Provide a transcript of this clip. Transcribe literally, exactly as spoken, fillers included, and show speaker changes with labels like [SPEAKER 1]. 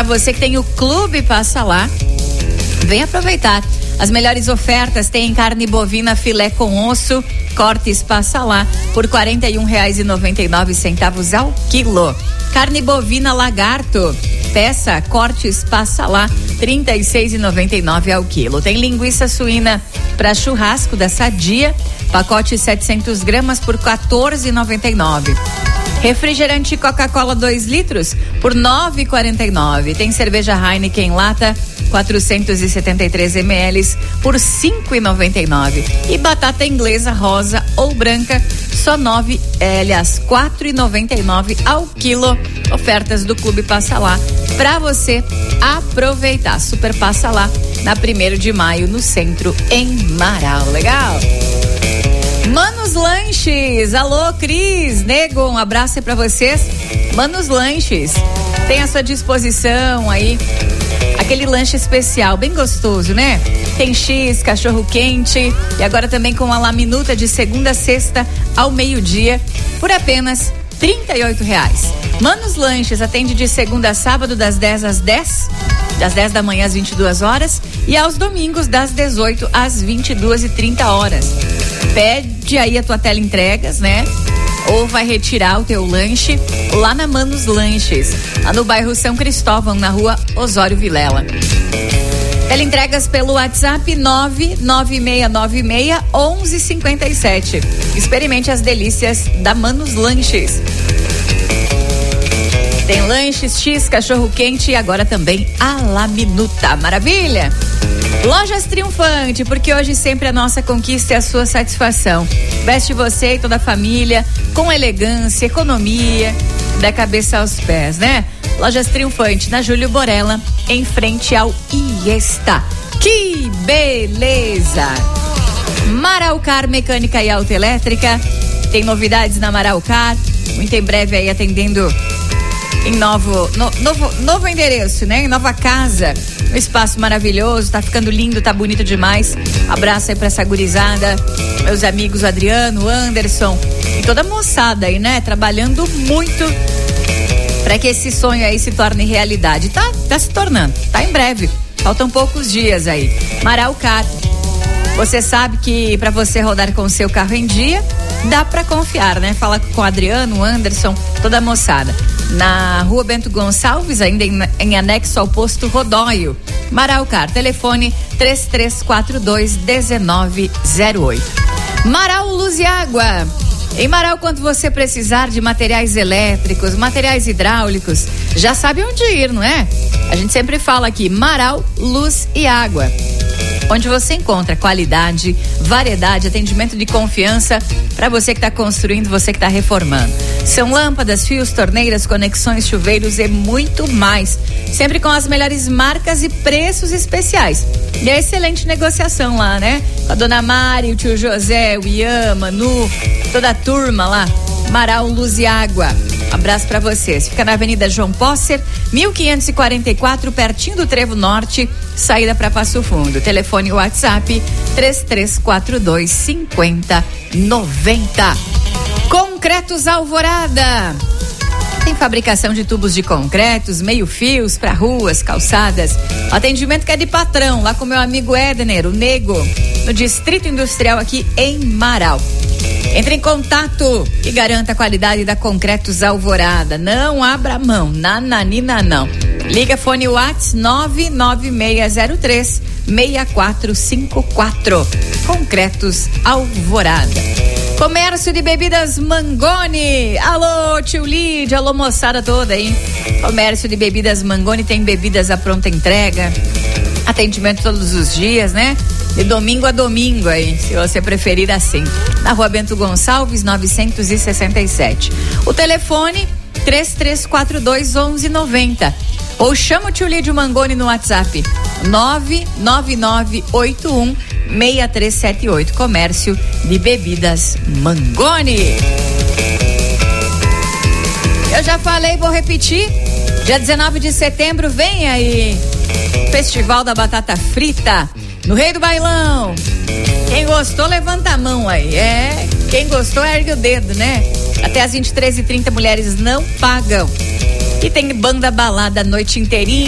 [SPEAKER 1] você que tem o Clube Passa Lá, vem aproveitar. As melhores ofertas tem carne bovina filé com osso, cortes Passa Lá, por quarenta e um reais e noventa e nove centavos ao quilo. Carne bovina lagarto, peça cortes Passa Lá, trinta e seis reais e noventa e nove ao quilo. Tem linguiça suína para churrasco da Sadia, pacote setecentos gramas por quatorze reais e noventa e nove centavos. Refrigerante Coca-Cola dois litros por nove reais e quarenta e nove centavos. Tem cerveja Heineken lata quatrocentos e setenta e três mililitros por cinco reais e noventa e nove centavos. E batata inglesa rosa ou branca só nove, é, aliás, quatro reais e noventa e nove centavos ao quilo. Ofertas do Clube Passa Lá para você aproveitar. Super Passa Lá na primeiro de maio no centro em Marau. Legal? Manos Lanches, alô Cris, Nego, um abraço aí pra vocês. Manos Lanches, tem à sua disposição aí aquele lanche especial, bem gostoso, né? Tem X, cachorro quente e agora também com a laminuta de segunda a sexta ao meio-dia por apenas trinta e oito reais. Manos Lanches atende de segunda a sábado das dez às dez, das dez da manhã às vinte e duas horas e aos domingos das dezoito às vinte e duas e trinta horas. Pede aí a tua tela entregas, né? Ou vai retirar o teu lanche lá na Manos Lanches, lá no bairro São Cristóvão, na rua Osório Vilela. Tela entregas pelo WhatsApp nove nove seis nove seis um um cinco sete. Experimente as delícias da Manos Lanches. Tem lanches, X, cachorro quente e agora também a laminuta. Maravilha! Lojas Triunfante, porque hoje sempre a nossa conquista é a sua satisfação. Veste você e toda a família com elegância, economia, da cabeça aos pés, né? Lojas Triunfante, na Júlio Borella, em frente ao Iesta. Que beleza! Maraucar Mecânica e Autoelétrica, tem novidades na Maraucar, muito em breve aí atendendo em novo, no, novo, novo endereço, né? Em nova casa, um espaço maravilhoso, tá ficando lindo, tá bonito demais. Abraço aí pra essa gurizada, meus amigos Adriano, Anderson e toda a moçada aí, né? Trabalhando muito pra que esse sonho aí se torne realidade. Tá, tá se tornando, tá em breve, faltam poucos dias aí. Maraucar, você sabe que pra você rodar com o seu carro em dia, dá pra confiar, né? Fala com o Adriano, Anderson, toda a moçada. Na rua Bento Gonçalves, ainda em, em anexo ao posto Rodóio. Maraucar, telefone três três quatro dois um nove zero oito. Marau Luz e Água. Em Marau, quando você precisar de materiais elétricos, materiais hidráulicos, já sabe onde ir, não é? A gente sempre fala aqui, Marau Luz e Água, onde você encontra qualidade, variedade, atendimento de confiança para você que está construindo, você que está reformando. São lâmpadas, fios, torneiras, conexões, chuveiros e muito mais. Sempre com as melhores marcas e preços especiais. E a excelente negociação lá, né? Com a dona Mari, o tio José, o Ian, Manu, toda a turma lá. Marau Luz e Água. Abraço pra vocês. Fica na Avenida João Posser, mil quinhentos e quarenta e quatro, pertinho do Trevo Norte, saída para Passo Fundo. Telefone WhatsApp três três quatro dois cinco zero nove zero. Concretos Alvorada. Tem fabricação de tubos de concretos, meio-fios para ruas, calçadas. O atendimento que é de patrão, lá com meu amigo Edner, o Nego, no Distrito Industrial aqui em Marau. Entre em contato e garanta a qualidade da Concretos Alvorada. Não abra mão, nananina não. Liga fone WhatsApp nove nove seis zero três seis quatro cinco quatro. Concretos Alvorada. Comércio de Bebidas Mangoni. Alô, tio Lídio, alô, moçada toda, hein? Comércio de Bebidas Mangoni tem bebidas à pronta entrega. Atendimento todos os dias, né? De domingo a domingo aí, se você preferir assim. Na rua Bento Gonçalves, novecentos e sessenta e sete. O telefone três três quatro dois um um nove zero. Ou chama o tio Lídio Mangoni no WhatsApp nove nove nove oito um seis três sete oito. Comércio de Bebidas Mangoni. Eu já falei, vou repetir. Dia dezenove de setembro vem aí Festival da Batata Frita no Rei do Bailão. Quem gostou, levanta a mão aí. É, quem gostou, ergue o dedo, né? Até às vinte e três e trinta, mulheres não pagam. E tem banda balada a noite inteirinha.